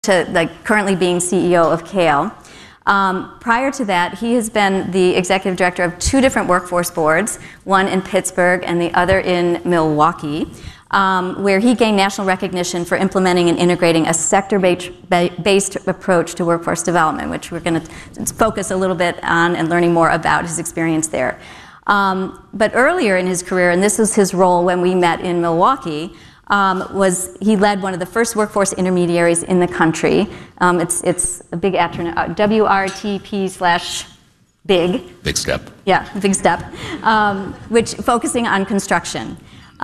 to currently being CEO of Kale. Prior to that, he has been the executive director of 2 different workforce boards, one in Pittsburgh and the other in Milwaukee, where he gained national recognition for implementing and integrating a sector-based approach to workforce development, which we're going to focus a little bit on and learning more about his experience there. But earlier in his career, and this was his role when we met in Milwaukee, he led one of the first workforce intermediaries in the country. It's a big acronym, WRTP/big. Big step. Yeah, big step, which focusing on construction.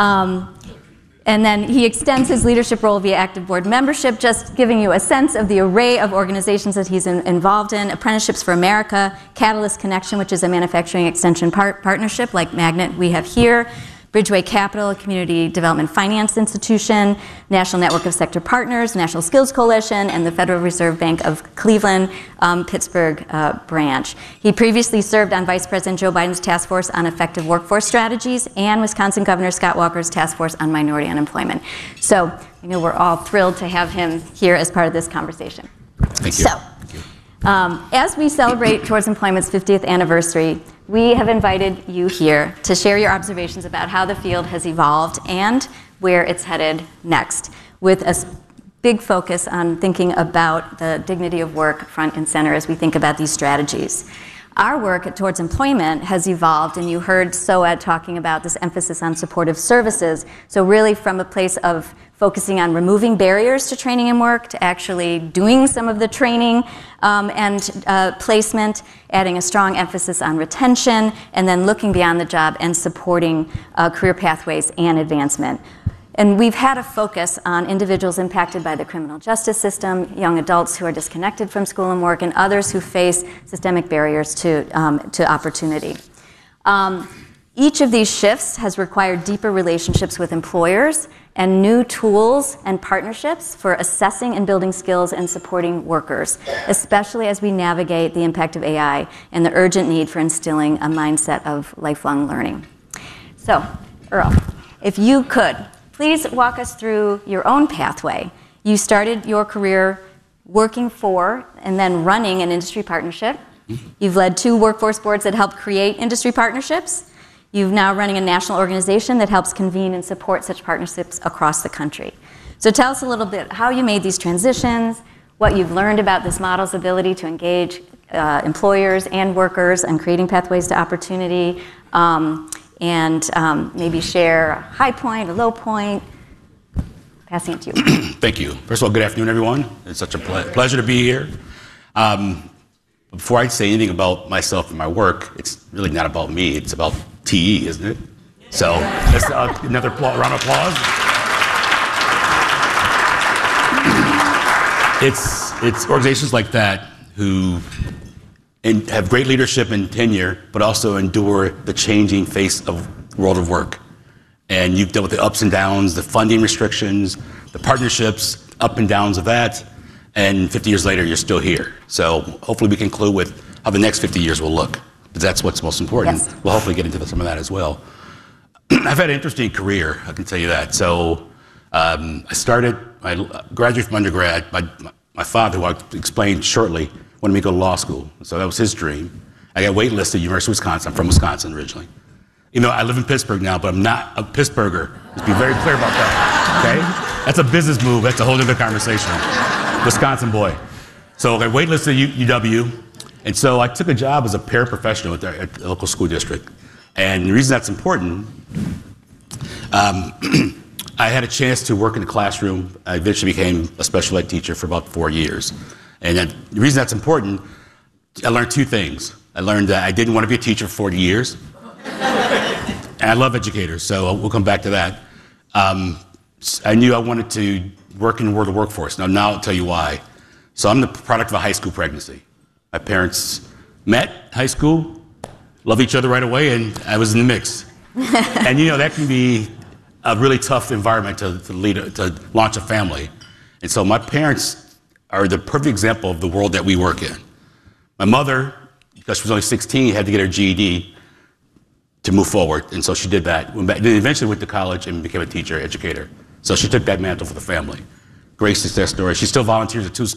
And then he extends his leadership role via active board membership, just giving you a sense of the array of organizations that he's involved in. Apprenticeships for America, Catalyst Connection, which is a manufacturing extension partnership like Magnet we have here, Bridgeway Capital, a community development finance institution, National Network of Sector Partners, National Skills Coalition, and the Federal Reserve Bank of Cleveland, Pittsburgh branch. He previously served on Vice President Joe Biden's task force on effective workforce strategies and Wisconsin Governor Scott Walker's task force on minority unemployment. So I know we're all thrilled to have him here as part of this conversation. Thank you. So, as we celebrate Towards Employment's 50th anniversary, we have invited you here to share your observations about how the field has evolved and where it's headed next, with a big focus on thinking about the dignity of work front and center as we think about these strategies. Our work Towards Employment has evolved, and you heard Soed talking about this emphasis on supportive services, so really from a place of focusing on removing barriers to training and work, to actually doing some of the training and placement, adding a strong emphasis on retention, and then looking beyond the job and supporting career pathways and advancement. And we've had a focus on individuals impacted by the criminal justice system, young adults who are disconnected from school and work, and others who face systemic barriers to opportunity. Each of these shifts has required deeper relationships with employers and new tools and partnerships for assessing and building skills and supporting workers, especially as we navigate the impact of AI and the urgent need for instilling a mindset of lifelong learning. So, Earl, if you could, please walk us through your own pathway. You started your career working for and then running an industry partnership. You've led 2 workforce boards that help create industry partnerships. You're now running a national organization that helps convene and support such partnerships across the country. So tell us a little bit how you made these transitions, what you've learned about this model's ability to engage employers and workers and creating pathways to opportunity, and maybe share a high point, a low point. Passing it to you. Thank you. First of all, good afternoon, everyone. It's such a pleasure to be here. Before I say anything about myself and my work, it's really not about me. It's about TE, isn't it? So that's another round of applause. It's organizations like that who have great leadership and tenure, but also endure the changing face of the world of work. And you've dealt with the ups and downs, the funding restrictions, the partnerships, up and downs of that. And 50 years later, you're still here. So hopefully we can conclude with how the next 50 years will look. But that's what's most important. Yes. We'll hopefully get into some of that as well. I've had an interesting career, I can tell you that. So I graduated from undergrad. My father, who I'll explain shortly, wanted me to go to law school. So that was his dream. I got waitlisted at University of Wisconsin. I'm from Wisconsin originally. You know, I live in Pittsburgh now, but I'm not a Pittsburgher. Let's be very clear about that, okay? That's a business move. That's a whole other conversation. Wisconsin boy. So I got waitlisted at UW, and so I took a job as a paraprofessional at the local school district. And the reason that's important, I had a chance to work in the classroom. I eventually became a special ed teacher for about 4 years. And the reason that's important, I learned 2 things. I learned that I didn't want to be a teacher for 40 years. And I love educators, so we'll come back to that. I knew I wanted to work in the world of workforce. Now I'll tell you why. So I'm the product of a high school pregnancy. My parents met high school, loved each other right away, and I was in the mix. And you know, that can be a really tough environment to launch a family. And so my parents are the perfect example of the world that we work in. My mother, because she was only 16, had to get her GED to move forward, and so she did that. Then eventually went to college and became a teacher, educator. So she took that mantle for the family. great success story. She still volunteers at two